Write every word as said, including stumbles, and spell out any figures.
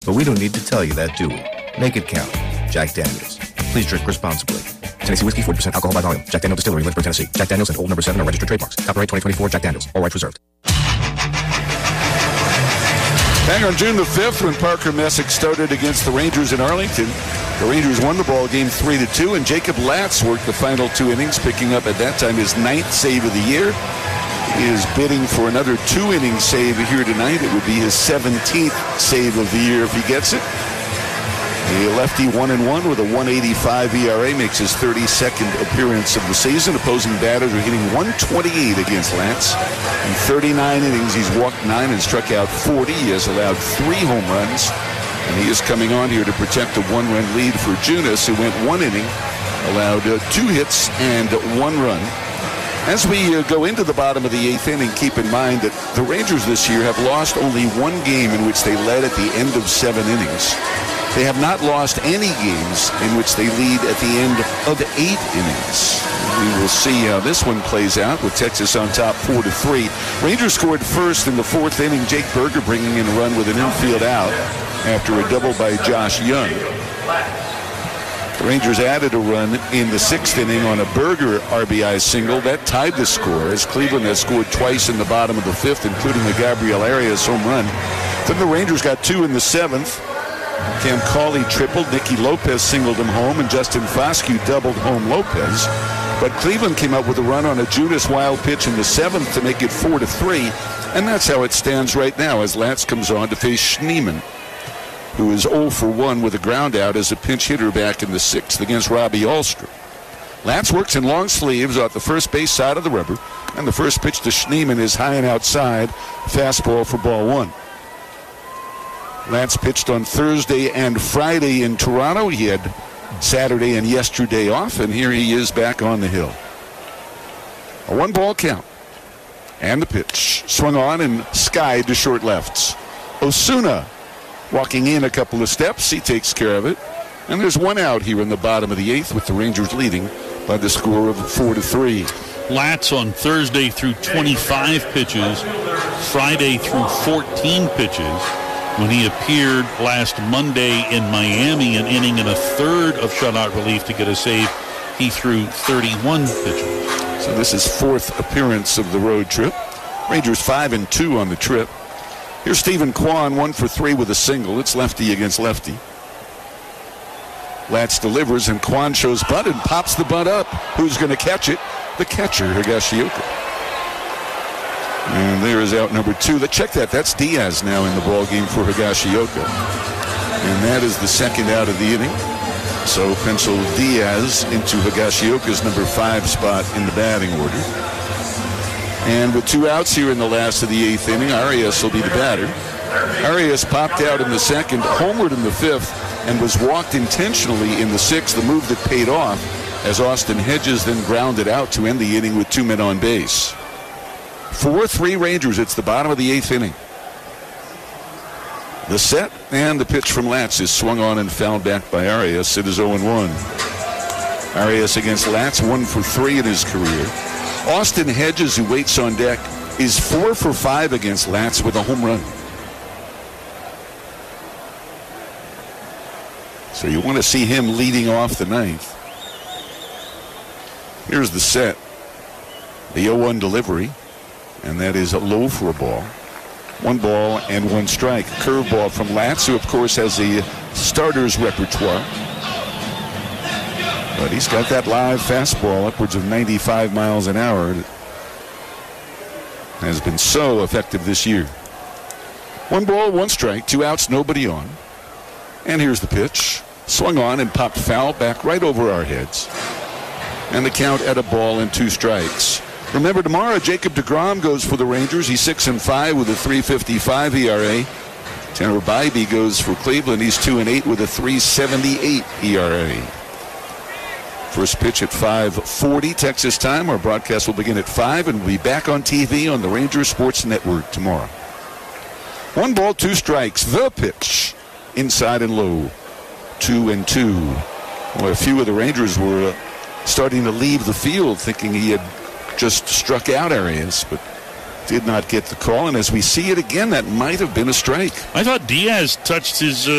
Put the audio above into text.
But we don't need to tell you that, do we? Make it count. Jack Daniels. Please drink responsibly. Tennessee Whiskey, forty percent alcohol by volume. Jack Daniels Distillery, Lynchburg, Tennessee. Jack Daniels and Old Number seven are registered trademarks. Copyright twenty twenty-four, Jack Daniels. All rights reserved. Back on June the fifth, when Parker Messick started against the Rangers in Arlington, the Rangers won the ball game three to two, and Jacob Latz worked the final two innings, picking up at that time his ninth save of the year. He is bidding for another two-inning save here tonight. It would be his seventeenth save of the year if he gets it. The lefty one and one with a one eighty-five E R A makes his thirty-second appearance of the season. Opposing batters are hitting one twenty-eight against Latz. In thirty-nine innings, he's walked nine and struck out forty. He has allowed three home runs, and he is coming on here to protect a one-run lead for Junis, who went one inning, allowed uh, two hits and one run. As we uh, go into the bottom of the eighth inning, keep in mind that the Rangers this year have lost only one game in which they led at the end of seven innings. They have not lost any games in which they lead at the end of eight innings. We will see how this one plays out with Texas on top four to three. Rangers scored first in the fourth inning. Jake Berger bringing in a run with an infield out after a double by Josh Young. The Rangers added a run in the sixth inning on a Berger R B I single. That tied the score, as Cleveland has scored twice in the bottom of the fifth, including a Gabriel Arias home run. Then the Rangers got two in the seventh. Cam Cauley tripled, Nicky Lopez singled him home, and Justin Foscue doubled home Lopez. But Cleveland came up with a run on a Junis wild pitch in the seventh to make it four to three, and that's how it stands right now as Latz comes on to face Schneemann, who is oh for one with a ground out as a pinch hitter back in the sixth against Robbie Alstroem. Latz works in long sleeves off the first base side of the rubber, and the first pitch to Schneemann is high and outside, fastball for ball one. Latz pitched on Thursday and Friday in Toronto. He had Saturday and yesterday off, and here he is back on the hill. A one-ball count. And the pitch. Swung on and skied to short lefts. Osuna walking in a couple of steps. He takes care of it. And there's one out here in the bottom of the eighth with the Rangers leading by the score of four to three. Latz on Thursday threw twenty-five pitches, Friday threw fourteen pitches. When he appeared last Monday in Miami, an inning and a third of shutout relief to get a save, he threw thirty-one pitches. So this is fourth appearance of the road trip. Rangers five and two on the trip. Here's Stephen Kwan, one for three with a single. It's lefty against lefty. Latz delivers, and Kwan shows bunt and pops the bunt up. Who's going to catch it? The catcher, Higashioka. And there is out number two. Let's check that. That's Diaz now in the ball game for Higashioka. And that is the second out of the inning. So pencil Diaz into Higashioka's number five spot in the batting order. And with two outs here in the last of the eighth inning, Arias will be the batter. Arias popped out in the second, homered in the fifth, and was walked intentionally in the sixth, the move that paid off as Austin Hedges then grounded out to end the inning with two men on base. four three Rangers. It's the bottom of the eighth inning. The set and the pitch from Latz is swung on and fouled back by Arias. It is oh and one. Arias against Latz, one for three in his career. Austin Hedges, who waits on deck, is four for five against Latz with a home run. So you want to see him leading off the ninth. Here's the set. The oh one delivery. And that is low for a ball. One ball and one strike. Curveball from Latz, who of course has a starter's repertoire. But he's got that live fastball upwards of ninety-five miles an hour. That has been so effective this year. One ball, one strike, two outs, nobody on. And here's the pitch. Swung on and popped foul back right over our heads. And the count at a ball and two strikes. Remember, tomorrow Jacob deGrom goes for the Rangers. He's six and five with a three fifty-five E R A. Tanner Bybee goes for Cleveland. He's two and eight with a three seventy-eight E R A. First pitch at five forty Texas time. Our broadcast will begin at five, and we'll be back on T V on the Rangers Sports Network tomorrow. One ball, two strikes. The pitch, inside and low. Two and two. Well, a few of the Rangers were uh, starting to leave the field, thinking he had just struck out Arias, but did not get the call. And as we see it again, that might have been a strike. I thought Diaz touched his uh